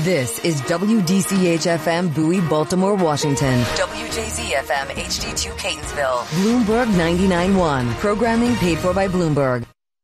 This is WDCH-FM Bowie, Baltimore, Washington. WJZ-FM HD2 Catonsville. Bloomberg 99.1. Programming paid for by Bloomberg.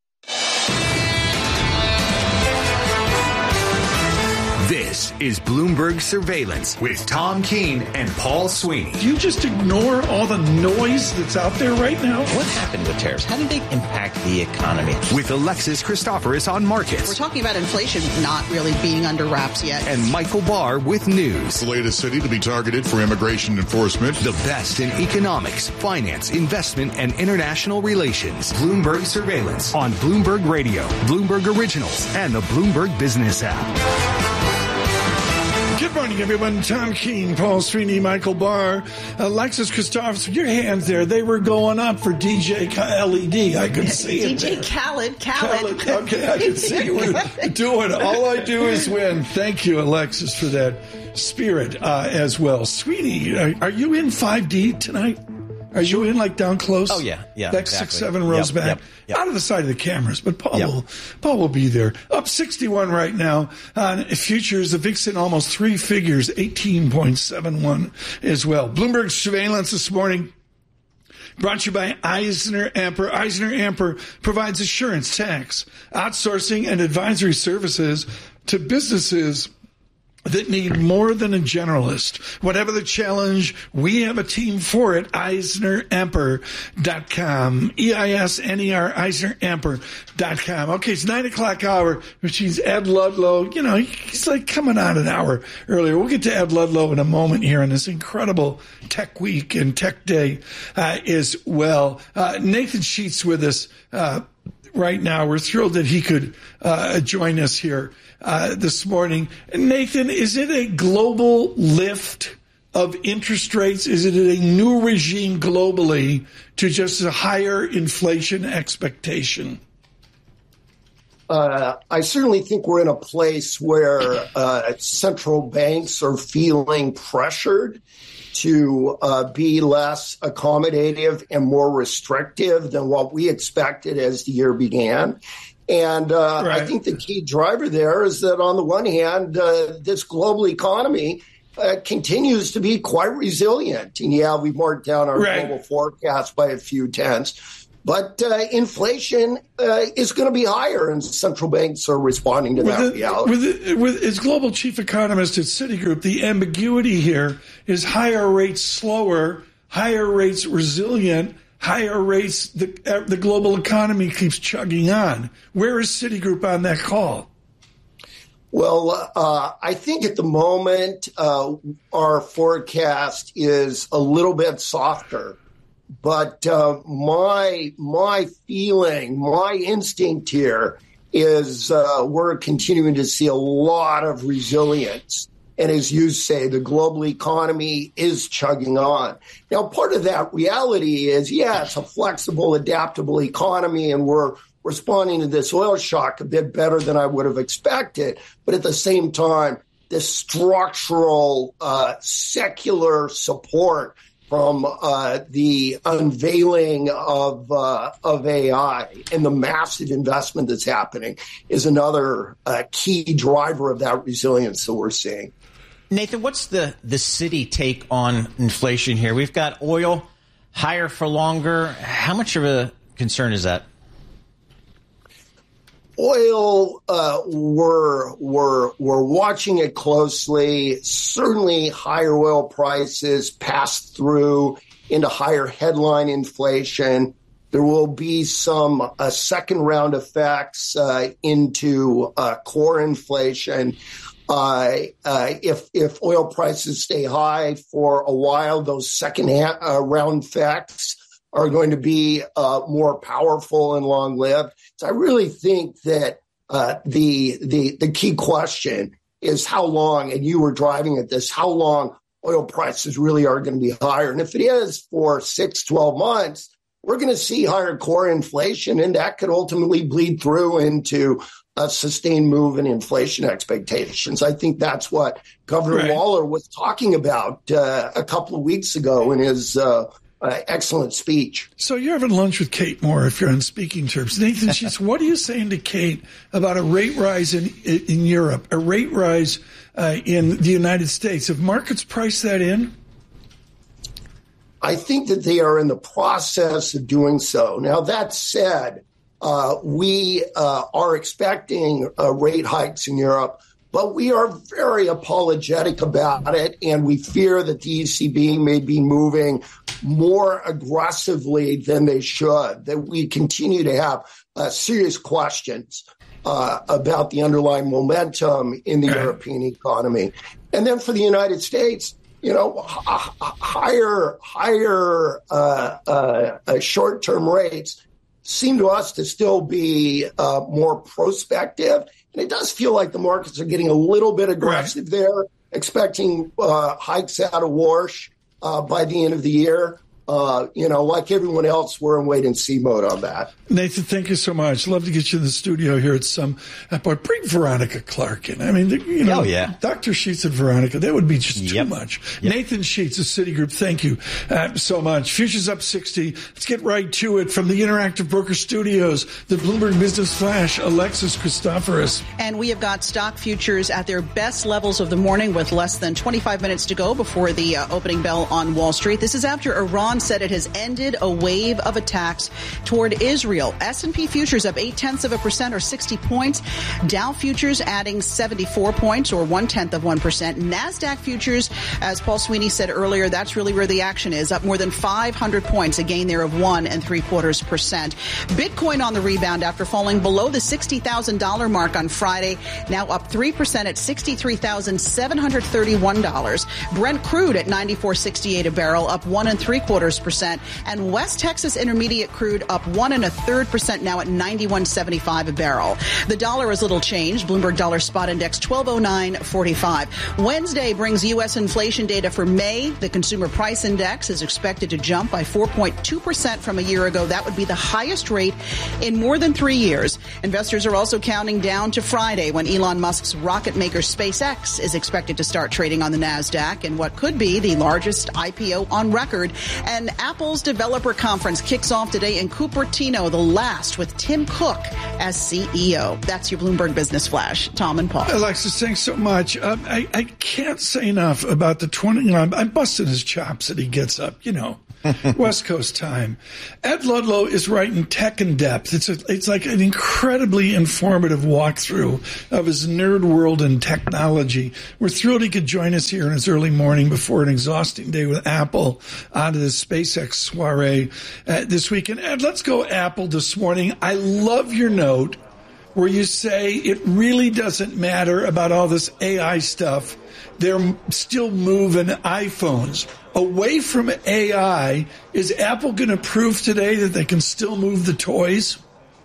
This is Bloomberg Surveillance with Tom Keene and Paul Sweeney. Do you just ignore all the noise that's out there right now? What happened with tariffs? How did they impact the economy? With Alexis Christoforous on markets. We're talking about inflation not really being under wraps yet. And Michael Barr with news. The latest city to be targeted for immigration enforcement. The best in economics, finance, investment, and international relations. Bloomberg Surveillance on Bloomberg Radio, Bloomberg Originals, and the Bloomberg Business app. Good morning, everyone. Tom Keene, Paul Sweeney, Michael Barr, Alexis Christoforous. Your hands there, they were going up for DJ LED. I could see it. DJ Khaled. Okay, I could see you were doing it. All I do is win. Thank you, Alexis, for that spirit as well. Sweeney, are you in 5D tonight? Are you in like down close? Oh, yeah. Back exactly. 6-7 rows back. Yep. Out of the side of the cameras, but Paul will be there. Up 61 right now on futures. The VIX in almost three figures, 18.71 as well. Bloomberg Surveillance this morning brought to you by EisnerAmper. EisnerAmper provides assurance, tax, outsourcing, and advisory services to businesses that need more than a generalist. Whatever the challenge, we have a team for it. EisnerAmper.com. EISNER, EisnerAmper.com. Okay, it's 9 o'clock hour, which means Ed Ludlow. You know, he's like coming on an hour earlier. We'll get to Ed Ludlow in a moment here on this incredible tech week and tech day as well. Nathan Sheets with us right now. We're thrilled that he could join us here this morning. Nathan, is it a global lift of interest rates? Is it a new regime globally to just a higher inflation expectation? I certainly think we're in a place where central banks are feeling pressured to be less accommodative and more restrictive than what we expected as the year began. And right. I think the key driver there is that on the one hand, this global economy continues to be quite resilient. And we've marked down our global forecast by a few tenths. But inflation is going to be higher, and central banks are responding to that reality. With its global chief economist at Citigroup, the ambiguity here is higher rates slower, higher rates resilient, higher rates, the global economy keeps chugging on. Where is Citigroup on that call? Well, I think at the moment our forecast is a little bit softer. But my feeling, my instinct here is we're continuing to see a lot of resilience. And as you say, the global economy is chugging on. Now, part of that reality is, it's a flexible, adaptable economy, and we're responding to this oil shock a bit better than I would have expected. But at the same time, this structural, secular support from the unveiling of AI and the massive investment that's happening is another key driver of that resilience that we're seeing. Nathan, what's the city take on inflation here? We've got oil higher for longer. How much of a concern is that? Oil, we're watching it closely. Certainly higher oil prices pass through into higher headline inflation. There will be some second round effects into core inflation. If oil prices stay high for a while, those second round effects are going to be more powerful and long-lived. So I really think that the key question is how long, and you were driving at this, how long oil prices really are going to be higher. And if it is for 6-12 months, we're going to see higher core inflation, and that could ultimately bleed through into a sustained move in inflation expectations. I think that's what Governor Waller was talking about a couple of weeks ago in his excellent speech. So you're having lunch with Kate Moore if you're on speaking terms. Nathan Sheets, what are you saying to Kate about a rate rise in Europe, a rate rise in the United States? Have markets priced that in? I think that they are in the process of doing so. Now, that said, we are expecting rate hikes in Europe, but we are very apologetic about it, and we fear that the ECB may be moving more aggressively than they should, that we continue to have serious questions about the underlying momentum in the European economy. And then for the United States, higher short-term rates seem to us to still be more prospective. And it does feel like the markets are getting a little bit aggressive there, expecting hikes out of Warsh by the end of the year. Like everyone else, we're in wait-and-see mode on that. Nathan, thank you so much. Love to get you in the studio here at some point. Bring Veronica Clark in. I mean, Dr. Sheets and Veronica, that would be just too much. Yep. Nathan Sheets of Citigroup, thank you so much. Futures up 60. Let's get right to it from the Interactive Broker Studios, the Bloomberg Business Flash, Alexis Christoforous. And we have got stock futures at their best levels of the morning with less than 25 minutes to go before the opening bell on Wall Street. This is after Iran said it has ended a wave of attacks toward Israel. S&P futures up 0.8% or 60 points. Dow futures adding 74 points or 0.1%. NASDAQ futures, as Paul Sweeney said earlier, that's really where the action is, up more than 500 points, a gain there of 1.75%. Bitcoin on the rebound after falling below the $60,000 mark on Friday, now up 3% at $63,731. Brent crude at $94.68 a barrel, up 1.75%. And West Texas Intermediate crude up 1.33%, now at $91.75 a barrel. The dollar is little changed. Bloomberg Dollar Spot Index 1209.45. Wednesday brings U.S. inflation data for May. The Consumer Price Index is expected to jump by 4.2% from a year ago. That would be the highest rate in more than 3 years. Investors are also counting down to Friday when Elon Musk's rocket maker SpaceX is expected to start trading on the NASDAQ in what could be the largest IPO on record. And Apple's developer conference kicks off today in Cupertino, the last with Tim Cook as CEO. That's your Bloomberg Business Flash. Tom and Paul. Alexis, thanks so much. I can't say enough about the 20. I'm busting his chops that he gets up, West Coast time. Ed Ludlow is writing Tech in Depth. It's like an incredibly informative walkthrough of his nerd world and technology. We're thrilled he could join us here in his early morning before an exhausting day with Apple onto the SpaceX soiree this weekend. Ed, let's go Apple this morning. I love your note where you say it really doesn't matter about all this AI stuff. They're still moving iPhones away from AI. Is Apple going to prove today that they can still move the toys?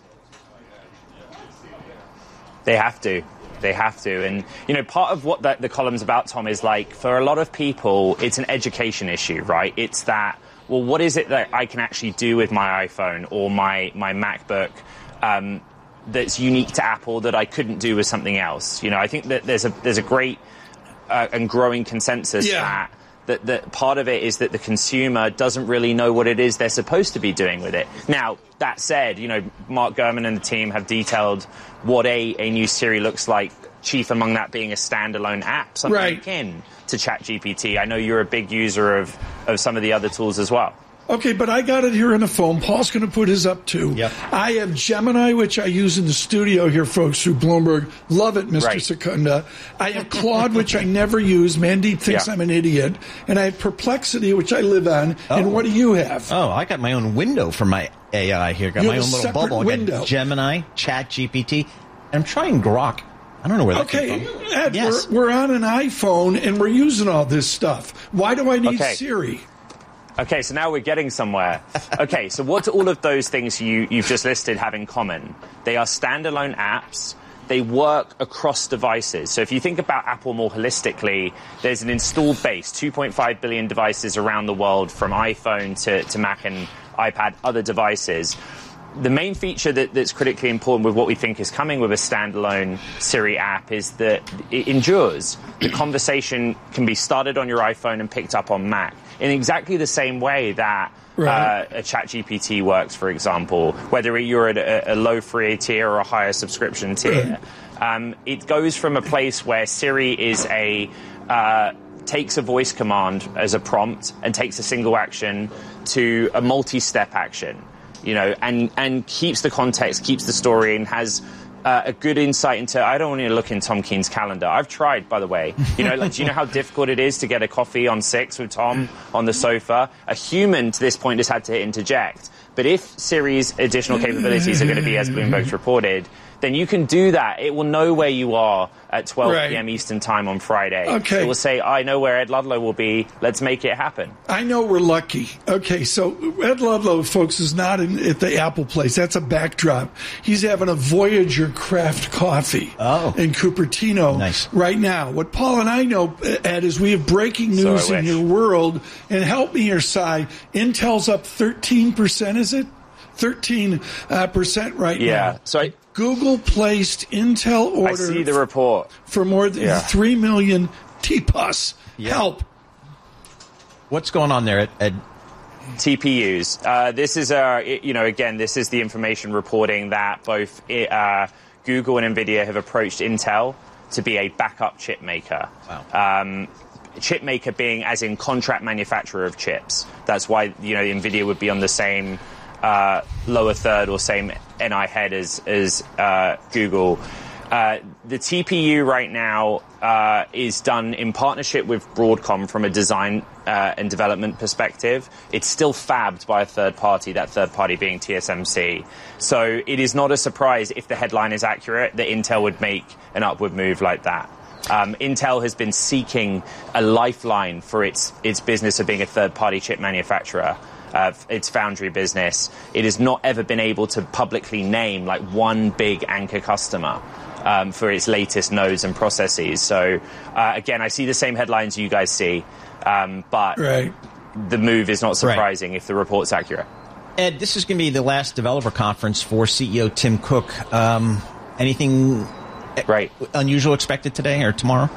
They have to. They have to. And, part of what the column's about, Tom, is like, for a lot of people, it's an education issue, right? It's that, well, what is it that I can actually do with my iPhone or my MacBook that's unique to Apple that I couldn't do with something else? I think that there's a great and growing consensus that part of it is that the consumer doesn't really know what it is they're supposed to be doing with it. Now, that said, Mark Gurman and the team have detailed what a new Siri looks like, chief among that being a standalone app, something akin to ChatGPT. I know you're a big user of some of the other tools as well. Okay, but I got it here on the phone. Paul's going to put his up, too. Yep. I have Gemini, which I use in the studio here, folks, through Bloomberg. Love it, Mr. Secunda. I have Claude, which I never use. Mandeep thinks I'm an idiot. And I have Perplexity, which I live on. Oh. And what do you have? Oh, I got my own window for my AI here. Got my own little bubble. Window. I got Gemini, ChatGPT. And I'm trying Grok. I don't know where that came from. Ed, we're on an iPhone, and we're using all this stuff. Why do I need Siri? Okay, so now we're getting somewhere. Okay, so what do all of those things you've just listed have in common? They are standalone apps. They work across devices. So if you think about Apple more holistically, there's an installed base, 2.5 billion devices around the world, from iPhone to Mac and iPad, other devices. the main feature that's critically important with what we think is coming with a standalone Siri app is that it endures. The conversation can be started on your iPhone and picked up on Mac in exactly the same way that a ChatGPT works, for example, whether you're at a low free tier or a higher subscription tier. It goes from a place where Siri is takes a voice command as a prompt and takes a single action to a multi-step action, and keeps the context, keeps the story, and has a good insight into. I don't want to look in Tom Keen's calendar. I've tried, by the way. Do you know how difficult it is to get a coffee on 6 with Tom on the sofa? A human to this point has had to interject. But if Siri's additional capabilities are going to be as Bloomberg's reported, then you can do that. It will know where you are at 12 p.m. Eastern Time on Friday. Okay. It will say, I know where Ed Ludlow will be. Let's make it happen. I know we're lucky. Okay, so Ed Ludlow, folks, is not at the Apple place. That's a backdrop. He's having a Voyager craft coffee in Cupertino right now. What Paul and I know, Ed, is we have breaking news in your world. And help me here, Cy. Intel's up 13%, is it? 13% right now. Yeah. So Google placed Intel order. I see the report for more than 3 million TPUs. Help. What's going on there, Ed? TPUs. This is again, this is the information reporting that both Google and NVIDIA have approached Intel to be a backup chip maker. Wow. Chip maker being as in contract manufacturer of chips. That's why NVIDIA would be on the same lower third or same NI head as Google. The TPU right now is done in partnership with Broadcom from a design and development perspective. It's still fabbed by a third party, that third party being TSMC. So it is not a surprise if the headline is accurate that Intel would make an upward move like that. Intel has been seeking a lifeline for its business of being a third party chip manufacturer. Its foundry business. It has not ever been able to publicly name like one big anchor customer for its latest nodes and processes. So again, I see the same headlines you guys see, but the move is not surprising if the report's accurate. Ed, this is going to be the last developer conference for CEO Tim Cook. Anything unusual expected today or tomorrow?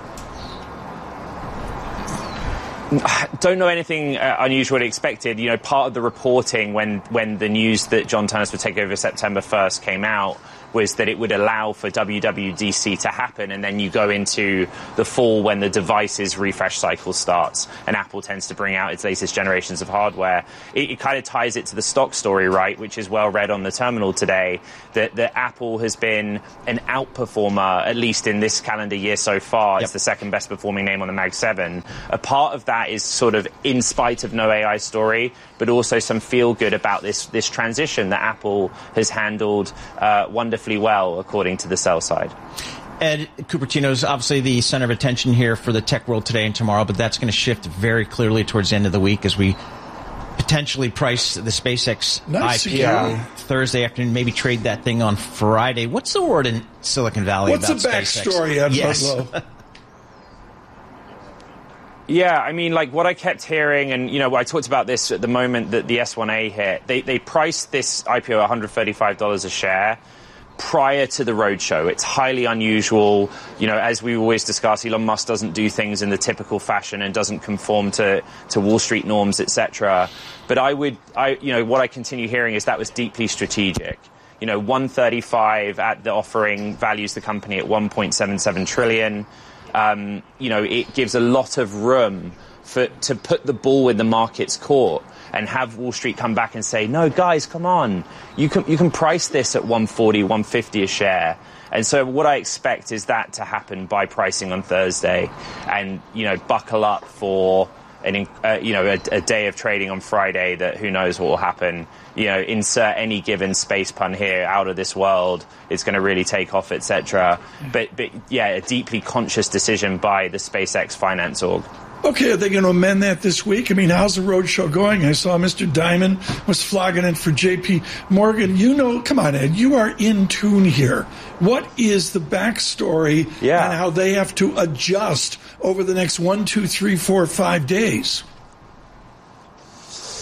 Don't know anything unusual expected. Part of the reporting when the news that John Ternus would take over September 1st came out was that it would allow for WWDC to happen, and then you go into the fall when the devices refresh cycle starts, and Apple tends to bring out its latest generations of hardware. It kind of ties it to the stock story, right, which is well read on the terminal today, that Apple has been an outperformer, at least in this calendar year so far. It's the second best performing name on the Mag 7. A part of that is sort of in spite of no AI story, but also some feel good about this transition that Apple has handled wonderfully well, according to the sell side. Ed, Cupertino is obviously the center of attention here for the tech world today and tomorrow, but that's going to shift very clearly towards the end of the week as we potentially price the SpaceX IPO Thursday afternoon, maybe trade that thing on Friday. What's the word in Silicon Valley about SpaceX? What's the backstory, Ed Ludlow? Yeah, I mean, like what I kept hearing, and, I talked about this at the moment that the S1A hit. They priced this IPO $135 a share prior to the roadshow. It's highly unusual. As we always discuss, Elon Musk doesn't do things in the typical fashion and doesn't conform to Wall Street norms, etc. But what I continue hearing is that was deeply strategic. 135 at the offering values the company at 1.77 trillion. It gives a lot of room to put the ball in the market's court and have Wall Street come back and say, no, guys, come on. You can price this at 140, 150 a share. And so what I expect is that to happen by pricing on Thursday and, buckle up for a day of trading on Friday that who knows what will happen. Insert any given space pun here, out of this world. It's going to really take off, etc. But a deeply conscious decision by the SpaceX finance org. Okay, are they going to amend that this week? I mean, how's the roadshow going? I saw Mr. Diamond was flogging it for J.P. Morgan. Come on, Ed, you are in tune here. What is the backstory and how they have to adjust over the next 1, 2, 3, 4, 5 days?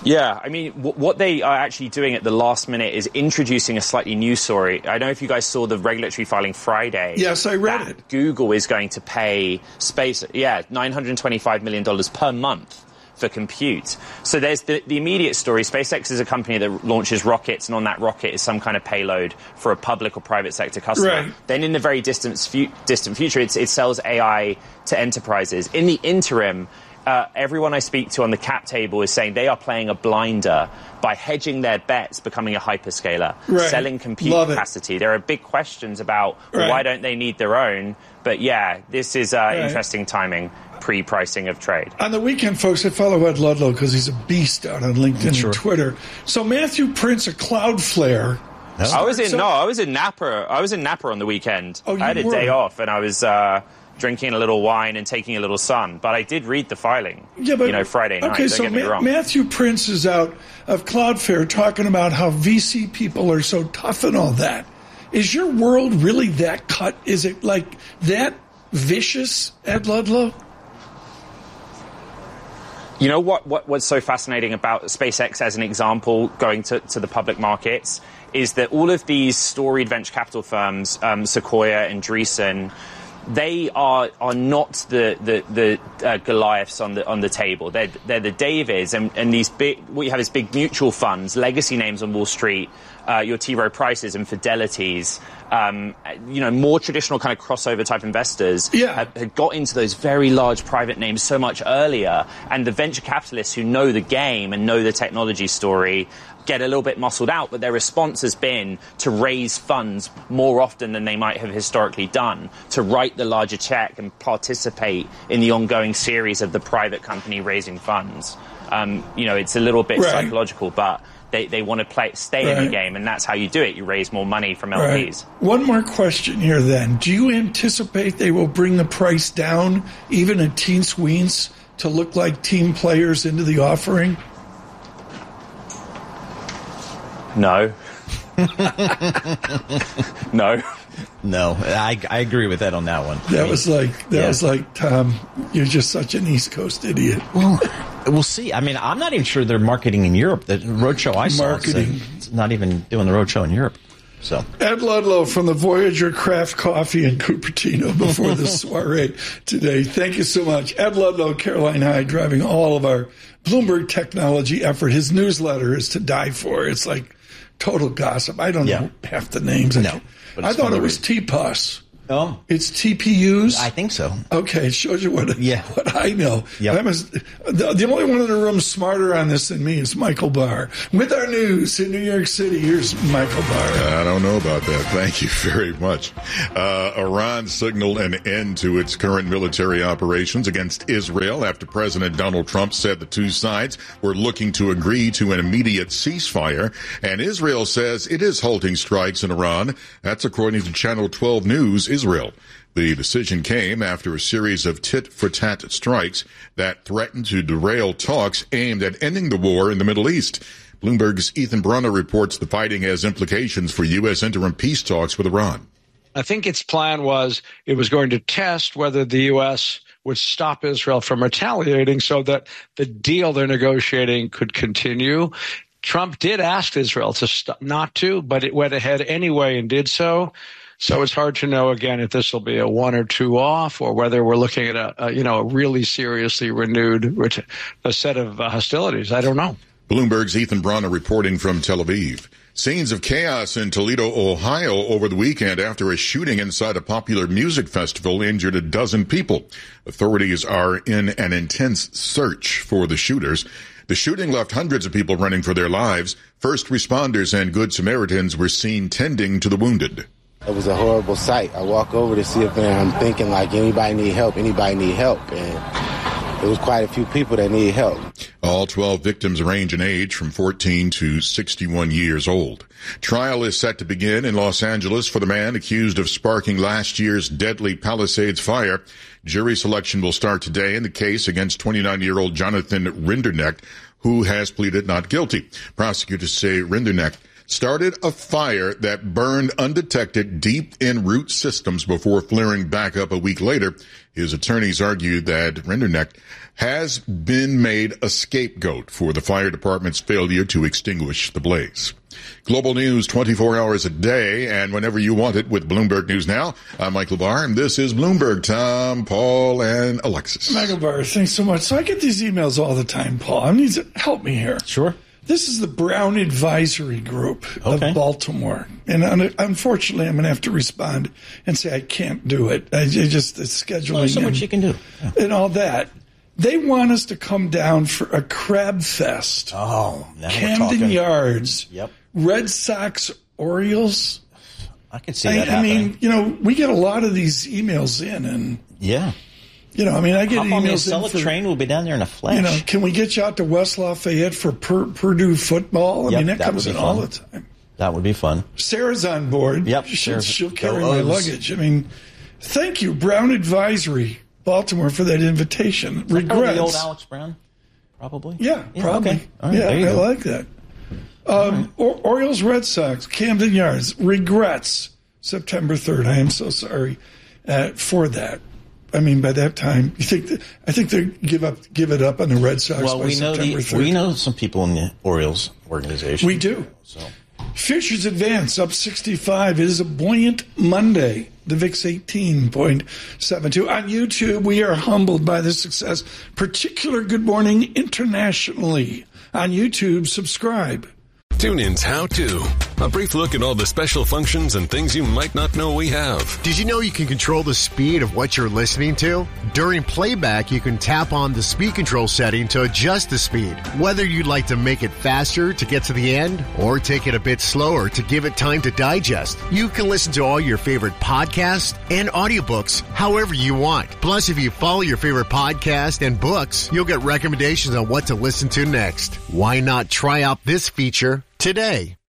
Yeah, I mean, what they are actually doing at the last minute is introducing a slightly new story. I don't know if you guys saw the regulatory filing Friday. Yes, I read it. Google is going to pay $925 million per month for compute. So there's the immediate story. SpaceX is a company that launches rockets, and on that rocket is some kind of payload for a public or private sector customer. Right. Then in the very distant future, it sells AI to enterprises. In the interim, everyone I speak to on the cap table is saying they are playing a blinder by hedging their bets, becoming a hyperscaler, selling compute capacity. There are big questions about why don't they need their own. But yeah, this is interesting timing, pre-pricing of trade. On the weekend, folks, I follow Ed Ludlow because he's a beast out on LinkedIn and Twitter. So Matthew Prince of Cloudflare. I was in Napa. I was in Napa on the weekend. Oh, I had a day off, and I was drinking a little wine and taking a little sun. But I did read the filing, Friday night. Okay, don't get me wrong. Matthew Prince is out of Cloudflare talking about how VC people are so tough and all that. Is your world really that cut? Is it like that vicious, Ed Ludlow? You know what's so fascinating about SpaceX as an example going to the public markets is that all of these storied venture capital firms, Sequoia and Andreessen, they are not the Goliaths on the table. They're the Davids, and these big, what you have is big mutual funds, legacy names on Wall Street, your T. Rowe Prices and Fidelities, more traditional kind of crossover type investors had got into those very large private names so much earlier, and the venture capitalists who know the game and know the technology story get a little bit muscled out, but their response has been to raise funds more often than they might have historically done, to write the larger check and participate in the ongoing series of the private company raising funds. It's a little bit psychological, but they want to stay in the game, and that's how you do it. You raise more money from LPs. One more question here then. Do you anticipate they will bring the price down, even at teens weens, to look like team players into the offering? No. No, I agree with Ed on that one. That was like, Tom, you're just such an East Coast idiot. Well, we'll see. I mean, I'm not even sure they're marketing in Europe. The roadshow I saw, it's not even doing the roadshow in Europe. So Ed Ludlow from the Voyager Craft Coffee in Cupertino before the soiree today. Thank you so much. Ed Ludlow, Caroline Hyde, driving all of our Bloomberg technology effort. His newsletter is to die for. It's like total gossip. I don't know half the names. No, I thought it was TPUS. Oh, it's TPUs? I think so. Okay, it shows you what I know. Yep. The only one in the room smarter on this than me is Michael Barr. With our news in New York City, here's Michael Barr. I don't know about that. Thank you very much. Iran signaled an end to its current military operations against Israel after President Donald Trump said the two sides were looking to agree to an immediate ceasefire. And Israel says it is halting strikes in Iran. That's according to Channel 12 News Israel. The decision came after a series of tit-for-tat strikes that threatened to derail talks aimed at ending the war in the Middle East. Bloomberg's Ethan Brunner reports the fighting has implications for U.S. interim peace talks with Iran. I think its plan was it was going to test whether the U.S. would stop Israel from retaliating so that the deal they're negotiating could continue. Trump did ask Israel to not to, but it went ahead anyway and did so. So it's hard to know, again, if this will be a 1 or 2 off or whether we're looking at a really seriously renewed a set of hostilities. I don't know. Bloomberg's Ethan Brunner reporting from Tel Aviv. Scenes of chaos in Toledo, Ohio over the weekend after a shooting inside a popular music festival injured a dozen people. Authorities are in an intense search for the shooters. The shooting left hundreds of people running for their lives. First responders and Good Samaritans were seen tending to the wounded. It was a horrible sight. I walk over to see if I'm thinking like anybody need help. And there was quite a few people that need help. All 12 victims range in age from 14 to 61 years old. Trial is set to begin in Los Angeles for the man accused of sparking last year's deadly Palisades fire. Jury selection will start today in the case against 29-year-old Jonathan Rinderknecht, who has pleaded not guilty. Prosecutors say Rinderknecht started a fire that burned undetected deep in root systems before flaring back up a week later. His attorneys argued that Rinderknecht has been made a scapegoat for the fire department's failure to extinguish the blaze. Global news 24 hours a day and whenever you want it with Bloomberg News Now. I'm Mike LeBar, and this is Bloomberg. Tom, Paul, and Alexis. Michael Barr, thanks so much. So I get these emails all the time, Paul. I need to help me here. Sure. This is the Brown Advisory Group of Baltimore. And unfortunately, I'm going to have to respond and say I can't do it. It's scheduling. Well, so much you can do. Yeah. And all that. They want us to come down for a crab fest. Oh, now Camden Yards. Yep. Red Sox, Orioles. I can see that happening. I mean, we get a lot of these emails in, and yeah. I get Hop on the emails Acela train. We'll be down there in a flash. Can we get you out to West Lafayette for Purdue football? I mean, that comes in all the time. That would be fun. Sarah's on board. Yep. She'll carry my luggage. I mean, thank you, Brown Advisory, Baltimore, for that invitation. Regrets. The old Alex Brown, probably? Yeah, probably. Okay. All right, I like that. Orioles, Red Sox, Camden Yards. Regrets, September 3rd. I am so sorry for that. I mean, by that time, I think they give it up on the Red Sox by September 3rd. We know some people in the Orioles organization. We do. So, Fisher's Advance up 65. It is a buoyant Monday. The VIX 18.72. On YouTube, we are humbled by the success. Particular Good Morning internationally. On YouTube, subscribe. TuneIn's How To. A brief look at all the special functions and things you might not know we have. Did you know you can control the speed of what you're listening to? During playback, you can tap on the speed control setting to adjust the speed. Whether you'd like to make it faster to get to the end or take it a bit slower to give it time to digest, you can listen to all your favorite podcasts and audiobooks however you want. Plus, if you follow your favorite podcast and books, you'll get recommendations on what to listen to next. Why not try out this feature today?